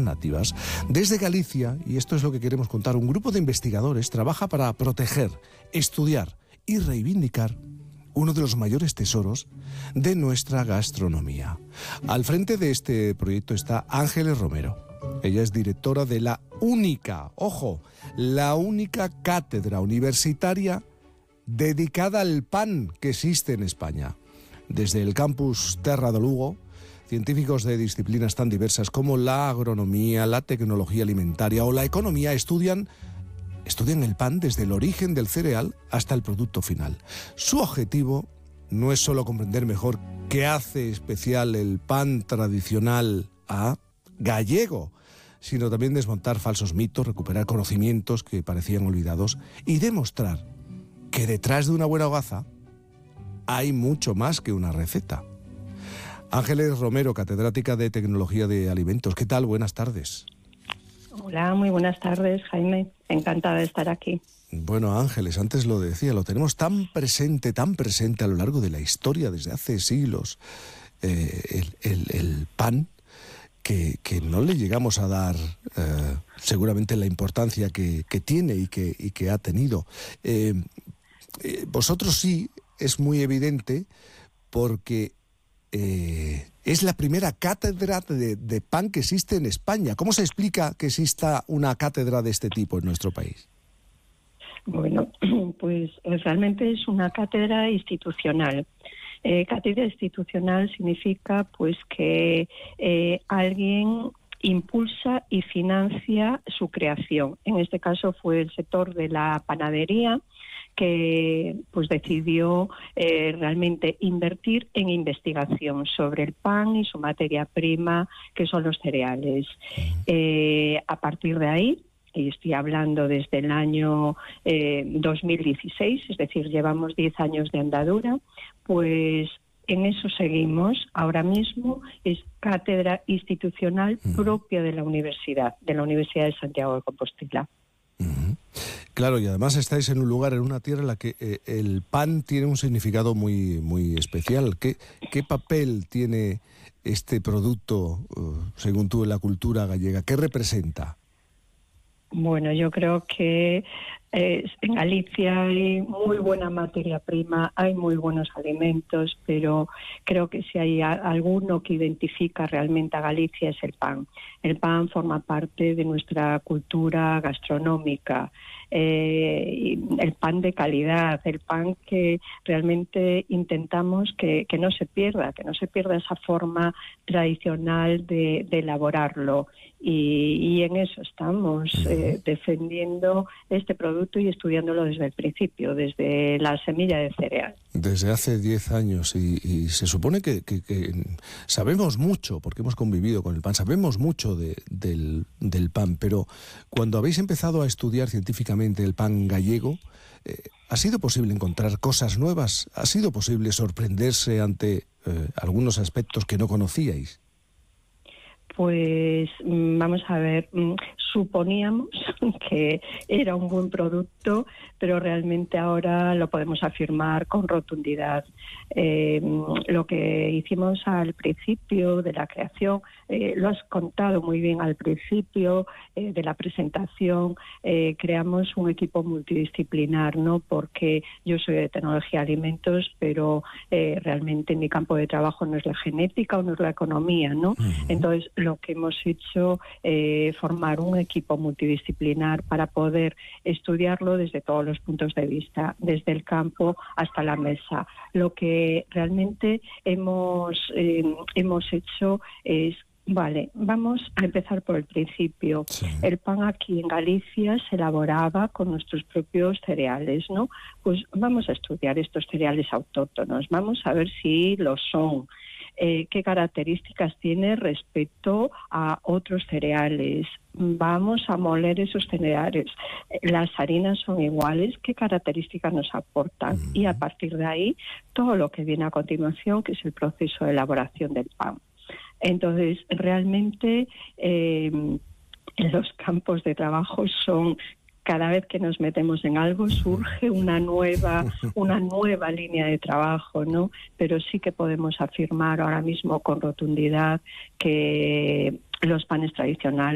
alternativas. Desde Galicia, y esto es lo que queremos contar, un grupo de investigadores trabaja para proteger, estudiar y reivindicar uno de los mayores tesoros de nuestra gastronomía. Al frente de este proyecto está Ángeles Romero. Ella es directora de la única cátedra universitaria dedicada al pan que existe en España. Desde el campus Terra de Lugo, científicos de disciplinas tan diversas como la agronomía, la tecnología alimentaria o la economía estudian el pan desde el origen del cereal hasta el producto final. Su objetivo no es solo comprender mejor qué hace especial el pan tradicional gallego, sino también desmontar falsos mitos, recuperar conocimientos que parecían olvidados y demostrar que detrás de una buena hogaza hay mucho más que una receta. Ángeles Romero, catedrática de Tecnología de Alimentos. ¿Qué tal? Buenas tardes. Hola, muy buenas tardes, Jaime. Encantada de estar aquí. Bueno, Ángeles, antes lo decía, lo tenemos tan presente a lo largo de la historia, desde hace siglos, el pan, que no le llegamos a dar seguramente la importancia que tiene y que ha tenido. Vosotros sí, es muy evidente, porque es la primera cátedra de pan que existe en España. ¿Cómo se explica que exista una cátedra de este tipo en nuestro país? Bueno, pues realmente es una cátedra institucional. Cátedra institucional significa pues que alguien impulsa y financia su creación. En este caso fue el sector de la panadería, que pues decidió realmente invertir en investigación sobre el pan y su materia prima, que son los cereales. A partir de ahí, y estoy hablando desde el año 2016, es decir, llevamos 10 años de andadura, pues en eso seguimos. Ahora mismo es cátedra institucional propia de la Universidad de Santiago de Compostela. Claro, y además estáis en un lugar, en una tierra en la que el pan tiene un significado muy, muy especial. ¿Qué papel tiene este producto, según tú, en la cultura gallega? ¿Qué representa? Bueno, yo creo que en Galicia hay muy buena materia prima, hay muy buenos alimentos, pero creo que si hay alguno que identifica realmente a Galicia es el pan. El pan forma parte de nuestra cultura gastronómica. El pan de calidad, el pan que realmente intentamos que no se pierda esa forma tradicional de elaborarlo, y en eso estamos, defendiendo este producto y estudiándolo desde el principio, desde la semilla de cereal. Desde hace 10 años y se supone que sabemos mucho, porque hemos convivido con el pan, sabemos mucho del pan, pero cuando habéis empezado a estudiar científicamente el pan gallego, ¿ha sido posible encontrar cosas nuevas? ¿Ha sido posible sorprenderse ante algunos aspectos que no conocíais? Pues vamos a ver, suponíamos que era un buen producto, pero realmente ahora lo podemos afirmar con rotundidad. Lo que hicimos al principio de la creación, lo has contado muy bien al principio de la presentación, creamos un equipo multidisciplinar, ¿no? Porque yo soy de tecnología de alimentos, pero realmente mi campo de trabajo no es la genética o no es la economía, ¿no? Entonces, lo que hemos hecho formar un equipo multidisciplinar para poder estudiarlo desde todos los puntos de vista, desde el campo hasta la mesa. Lo que realmente hemos hecho es, vale, vamos a empezar por el principio. Sí. El pan aquí en Galicia se elaboraba con nuestros propios cereales, ¿no? Pues vamos a estudiar estos cereales autóctonos, vamos a ver si lo son. ¿Qué características tiene respecto a otros cereales? Vamos a moler esos cereales. Las harinas son iguales, ¿qué características nos aportan? Y a partir de ahí, todo lo que viene a continuación, que es el proceso de elaboración del pan. Entonces, realmente los campos de trabajo son... Cada vez que nos metemos en algo surge una nueva línea de trabajo, ¿no? Pero sí que podemos afirmar ahora mismo con rotundidad que los panes tradicionales